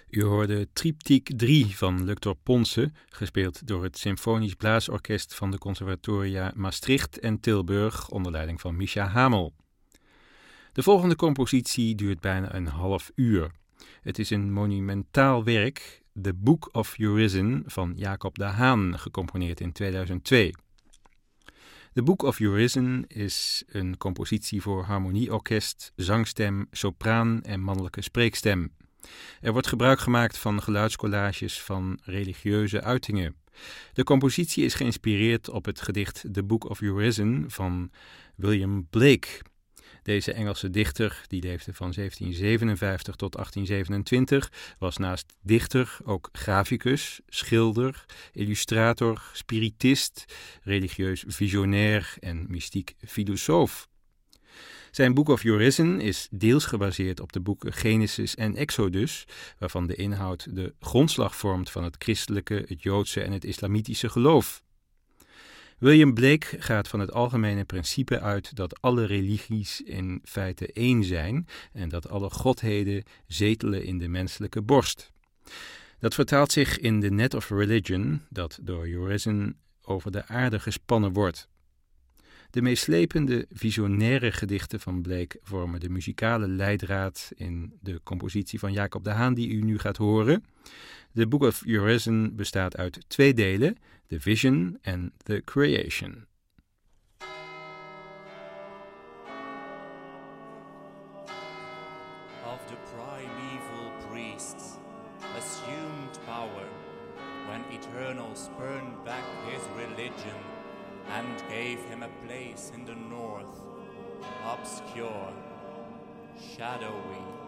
U hoorde Triptyque 3 van Luctor Ponce, gespeeld door het Symfonisch Blaasorkest van de Conservatoria Maastricht en Tilburg onder leiding van Mischa Hamel. De volgende compositie duurt bijna een half uur. Het is een monumentaal werk, The Book of Urizen van Jacob de Haan, gecomponeerd in 2002. The Book of Urizen is een compositie voor harmonieorkest, zangstem, sopraan en mannelijke spreekstem. Er wordt gebruik gemaakt van geluidscollages van religieuze uitingen. De compositie is geïnspireerd op het gedicht The Book of Urizen van William Blake. Deze Engelse dichter, die leefde van 1757 tot 1827, was naast dichter ook graficus, schilder, illustrator, spiritist, religieus visionair en mystiek filosoof. Zijn Book of Urizen is deels gebaseerd op de boeken Genesis en Exodus, waarvan de inhoud de grondslag vormt van het christelijke, het joodse en het islamitische geloof. William Blake gaat van het algemene principe uit dat alle religies in feite één zijn en dat alle godheden zetelen in de menselijke borst. Dat vertaalt zich in de Net of Religion, dat door Urizen over de aarde gespannen wordt. De meeslepende visionaire gedichten van Blake vormen de muzikale leidraad in de compositie van Jacob de Haan die u nu gaat horen. The Book of Urizen bestaat uit 2 delen, The Vision en The Creation. Of the primeval priests assumed power when Eternal spurned back his religion and gave him a place in the north, obscure, shadowy,